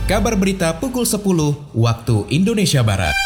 Kabar berita pukul 10 waktu Indonesia Barat.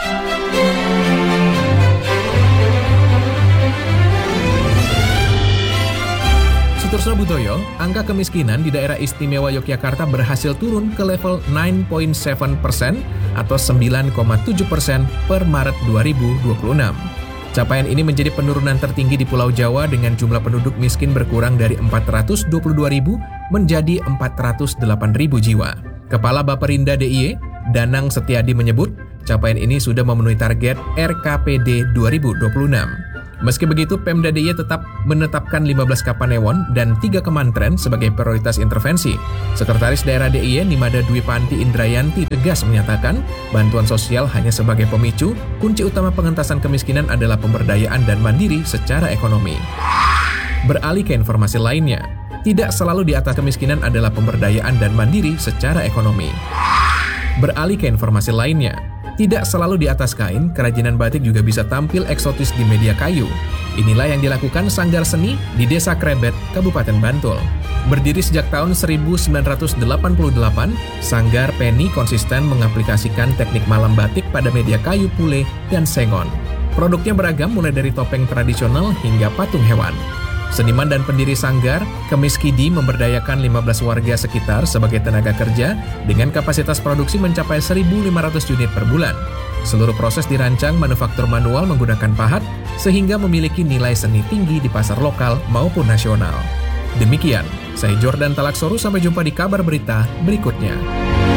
Sutorsno Budoyo, angka kemiskinan di daerah istimewa Yogyakarta berhasil turun ke level 9.7% atau 9,7% per Maret 2026. Capaian ini menjadi penurunan tertinggi di Pulau Jawa dengan jumlah penduduk miskin berkurang dari 422.000 menjadi 408.000 jiwa. Kepala Baperinda DIY, Danang Setiadi menyebut, capaian ini sudah memenuhi target RKPD 2026. Meski begitu, Pemda DIY tetap menetapkan 15 Kapanewon dan 3 Kementerian sebagai prioritas intervensi. Sekretaris Daerah DIY Nimada Dwi Panti Indrayanti tegas menyatakan, bantuan sosial hanya sebagai pemicu, kunci utama pengentasan kemiskinan adalah pemberdayaan dan mandiri secara ekonomi. Beralih ke informasi lainnya, tidak selalu di atas kemiskinan adalah pemberdayaan dan mandiri secara ekonomi. Beralih ke informasi lainnya, tidak selalu di atas kain, kerajinan batik juga bisa tampil eksotis di media kayu. Inilah yang dilakukan Sanggar Seni di Desa Krebet, Kabupaten Bantul. Berdiri sejak tahun 1988, Sanggar Penny konsisten mengaplikasikan teknik malam batik pada media kayu pule dan sengon. Produknya beragam mulai dari topeng tradisional hingga patung hewan. Seniman dan pendiri Sanggar, Kemis Kidi memberdayakan 15 warga sekitar sebagai tenaga kerja dengan kapasitas produksi mencapai 1.500 unit per bulan. Seluruh proses dirancang manufaktur manual menggunakan pahat sehingga memiliki nilai seni tinggi di pasar lokal maupun nasional. Demikian, saya Jordan Talaksoru, sampai jumpa di kabar berita berikutnya.